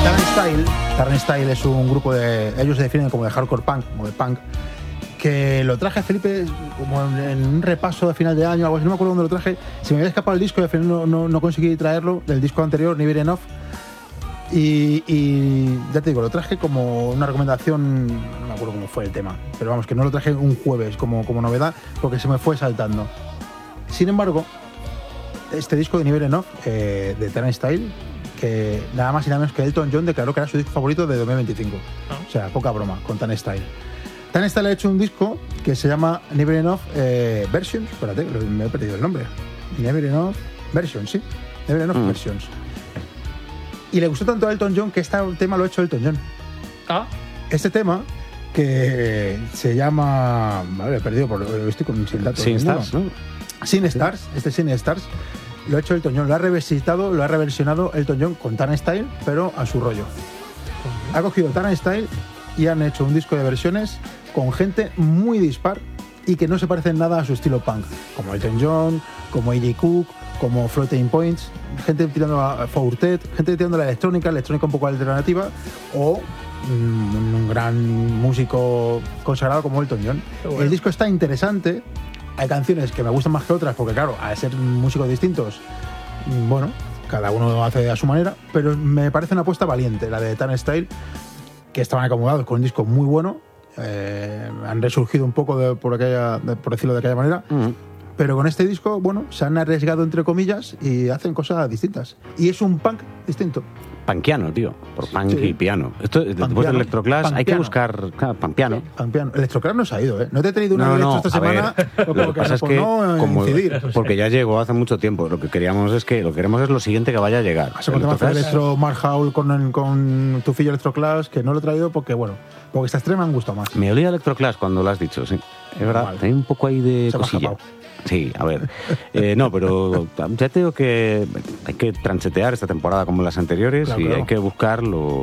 Turnstile es un grupo de... Ellos se definen como de hardcore punk, como de punk, que lo traje a Felipe como en un repaso de final de año, algo así, no me acuerdo dónde lo traje. Se me había escapado el disco y al final no conseguí traerlo, del disco anterior, Never Enough. Y ya te digo, lo traje como una recomendación, no me acuerdo cómo fue el tema, pero vamos, que no lo traje un jueves como novedad, porque se me fue saltando. Sin embargo, este disco de Never Enough, de Turnstile, que nada más y nada menos que Elton John declaró que era su disco favorito de 2025. O sea, poca broma con Turnstile. Turnstile ha hecho un disco que se llama Never Enough Versions. Espérate, me he perdido el nombre. Never Enough Versions, sí. Never Enough Versions. Y le gustó tanto a Elton John que este tema lo ha hecho Elton John. Este tema que se llama... Vale, he perdido, estoy sin datos. Sin Stars, ¿no? Sin Stars, Sin Stars, lo ha hecho Elton John. Lo ha reversionado Elton John con Turnstile, pero a su rollo. Ha cogido Turnstile y han hecho un disco de versiones con gente muy dispar y que no se parecen nada a su estilo punk, como Elton John, como A.J. Cook, como Floating Points, gente tirando a Fourtet, gente tirando a la electrónica un poco alternativa, o un gran músico consagrado como Elton John. Bueno. El disco está interesante, hay canciones que me gustan más que otras, porque claro, al ser músicos distintos, bueno, cada uno lo hace a su manera, pero me parece una apuesta valiente, la de Turnstile, que estaban acomodados con un disco muy bueno, han resurgido un poco por decirlo de aquella manera, pero con este disco, bueno, se han arriesgado entre comillas y hacen cosas distintas. Y es un punk distinto. Punkiano, tío, por punk y piano. Esto, después del Electroclash, hay que buscar Pampiano. Electroclash no se ha ido, ¿eh? No te he traído una vez esta semana. Lo que pasa es que, porque ya llegó hace mucho tiempo. Lo que queremos es lo siguiente que vaya a llegar. Has encontrado Electro Mark Howell con tu fillo Electroclash, que no lo he traído porque estas tres me han gustado más. Me olía Electroclash cuando lo has dicho, sí. Es verdad, vale. Hay un poco ahí de cosilla. Sí, a ver. No, pero ya te digo que hay que transetear esta temporada como las anteriores, claro. Hay que buscar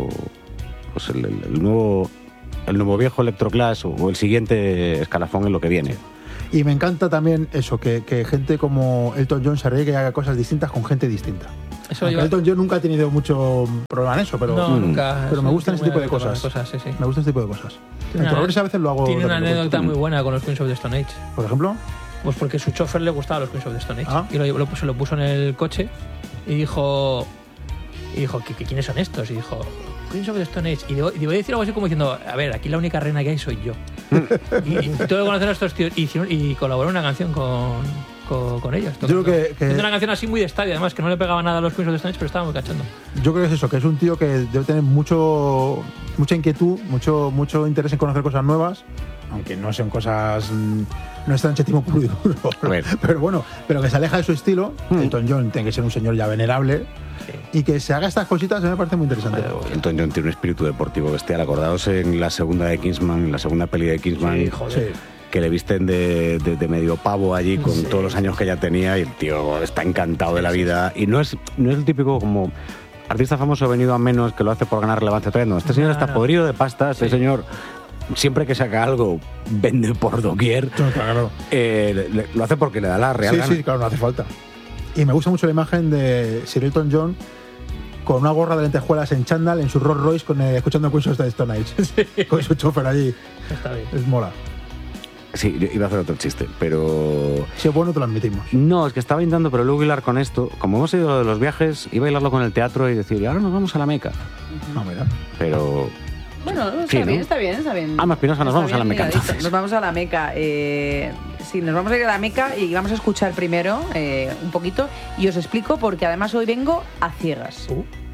el nuevo viejo Electroclash o el siguiente escalafón en lo que viene. Y me encanta también eso, que gente como Elton John se arriesgue y haga cosas distintas con gente distinta. Elton John nunca ha tenido mucho problema en eso, pero, nunca, pero me gustan este tipo de cosas. Sí. Me gusta este tipo de cosas. En Progress a veces lo hago. Tiene una anécdota muy buena con los Queens of the Stone Age. ¿Por ejemplo? Pues porque su chofer le gustaba los Queens of the Stone Age. Y se lo puso en el coche y dijo ¿quiénes son estos? Y dijo, Queens of the Stone Age. Y debo decir algo así como diciendo, a ver, aquí la única reina que hay soy yo. y todo conocen a estos tíos y colaboró en una canción con ellos. Yo creo que es una canción así muy de estadio, además, que no le pegaba nada a los Queens of the Stone Age, pero estaba muy cachondo. Yo creo que es eso, que es un tío que debe tener mucha inquietud, mucho interés en conocer cosas nuevas, aunque no sean cosas... No es tan chetimo puro y duro, pero bueno, pero que se aleja de su estilo. Elton John tiene que ser un señor ya venerable, y que se haga estas cositas me parece muy interesante. Elton John tiene un espíritu deportivo bestial. Acordaos en la segunda peli de Kingsman, que le visten de medio pavo allí con todos los años que ya tenía, y el tío está encantado de la vida, y no es el típico como artista famoso venido a menos que lo hace por ganar relevancia. No, este señor está podrido de pasta, este señor... Siempre que saca algo, vende por doquier. Claro. Lo hace porque le da la real gana. Sí, claro, no hace falta. Y me gusta mucho la imagen de Sir Elton John con una gorra de lentejuelas en chándal en su Rolls Royce escuchando Queens of the Stone Age. Con su chofer allí. Está bien. Es mola. Sí, yo iba a hacer otro chiste, pero... Si es bueno, te lo admitimos. No, es que estaba intentando, pero luego hilar con esto. Como hemos ido de los viajes, iba a hilarlo con el teatro y decir, ahora nos vamos a la Meca. No, mira. Pero... Bueno, está bien. Alma Espinosa, nos vamos a la Meca entonces. Nos vamos a la Meca. Sí, nos vamos a ir a la Meca y vamos a escuchar primero un poquito y os explico porque además hoy vengo a ciegas.